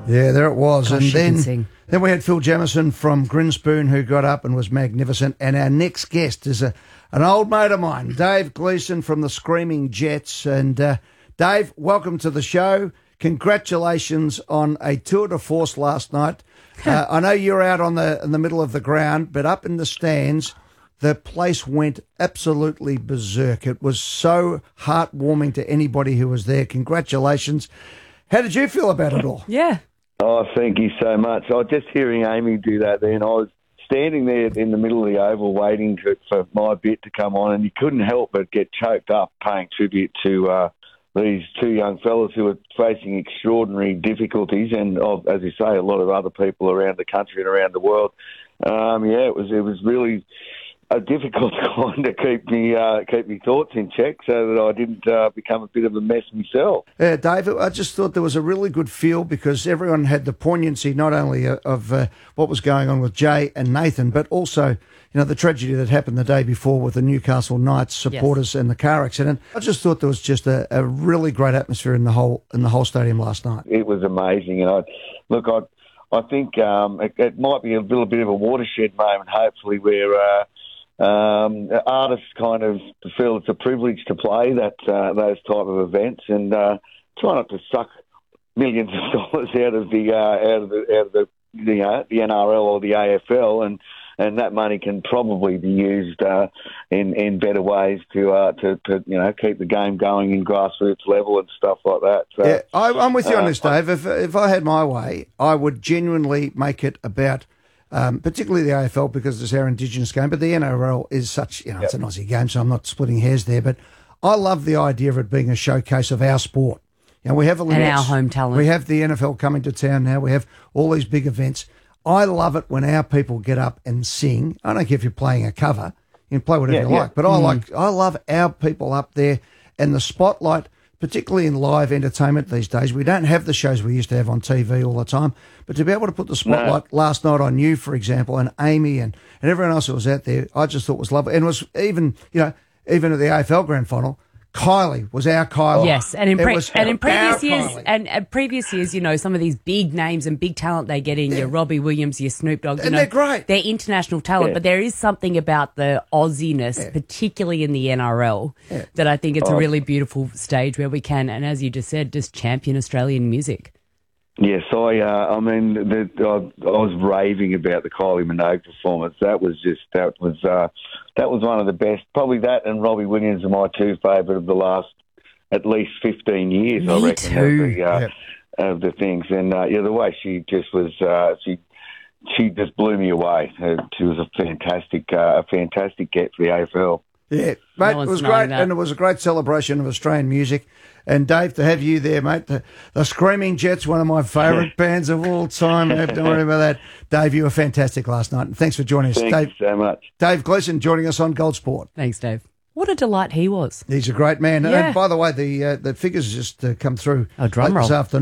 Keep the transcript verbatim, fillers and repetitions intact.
Yeah, there it was. Gosh, and she can then, sing. then we had Phil Jamieson from Grinspoon, who got up and was magnificent. And our next guest is a an old mate of mine, Dave Gleeson from the Screaming Jets. And uh, Dave, welcome to the show. Congratulations on a tour de force last night. uh, I know you're out on the in the middle of the ground, but up in the stands, the place went absolutely berserk. It was so heartwarming to anybody who was there. Congratulations. How did you feel about it all? Yeah. Oh, thank you so much. I was just hearing Amy do that then. I was standing there in the middle of the oval waiting to, for my bit to come on, and you couldn't help but get choked up paying tribute to uh, these two young fellas who were facing extraordinary difficulties, and uh, as you say, a lot of other people around the country and around the world. Um, yeah, it was it was really a difficult time to keep me uh, keep me thoughts in check so that I didn't uh, become a bit of a mess myself. Yeah, Dave, I just thought there was a really good feel because everyone had the poignancy not only of uh, what was going on with Jay and Nathan, but also, you know, the tragedy that happened the day before with the Newcastle Knights supporters yes. and the car accident. I just thought there was just a, a really great atmosphere in the whole in the whole stadium last night. It was amazing, and I look, I I think um, it, it might be a little bit of a watershed moment, hopefully, where. Uh, Um, artists kind of feel it's a privilege to play that uh, those type of events, and uh, try not to suck millions of dollars out of the uh, out of the out of the the, uh, the N R L or the A F L, and, and that money can probably be used uh, in in better ways to, uh, to to you know keep the game going in grassroots level and stuff like that. So, yeah, I, I'm with you uh, on this, Dave. If if I had my way, I would genuinely make it about. Um, particularly the A F L because it's our Indigenous game, but the N R L is such, you know, yep. it's an Aussie game, so I'm not splitting hairs there, but I love the idea of it being a showcase of our sport. You know, we have Olympics, and our home talent. We have the N F L coming to town now. We have all these big events. I love it when our people get up and sing. I don't care if you're playing a cover. You can play whatever yeah, you yeah. like, but I mm. like, I love our people up there and the spotlight. Particularly in live entertainment these days. We don't have the shows we used to have on T V all the time, but to be able to put the spotlight no. last night on you, for example, and Amy and, and everyone else that was out there, I just thought was lovely. And it was even, you know, even at the A F L Grand Final, Kylie was our Kylie. Yes, and in, pre- and in previous years, and, and previous years, you know, some of these big names and big talent they get in, yeah. your Robbie Williams, your Snoop Dogg, you and know, they're great. They're international talent, yeah. but there is something about the Aussiness, yeah. particularly in the N R L, yeah. that I think it's oh. a really beautiful stage where we can, and as you just said, just champion Australian music. Yes, I. Uh, I mean, the, I, I was raving about the Kylie Minogue performance. That was just that was uh, that was one of the best. Probably that and Robbie Williams are my two favourite of the last at least fifteen years. Me I reckon too. of the, uh, yep. of the things, and uh, yeah, the way she just was, uh, she she just blew me away. Uh, she was a fantastic, uh, a fantastic get for the A F L. Yeah, mate, no it was great, that. and it was a great celebration of Australian music. And Dave, to have you there, mate, the, the Screaming Jets, one of my favourite bands of all time. Don't worry about that. Dave, you were fantastic last night, and thanks for joining us. Thanks Dave, so much. Dave Gleeson joining us on Gold Sport. Thanks, Dave. What a delight he was. He's a great man. Yeah. And by the way, the uh, the figures just uh, come through oh, drum late roll. this afternoon.